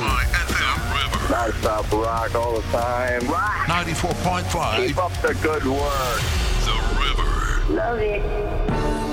The River. Non-stop rock all the time. Rock. 94.5. Keep up the good work. The River. Love it.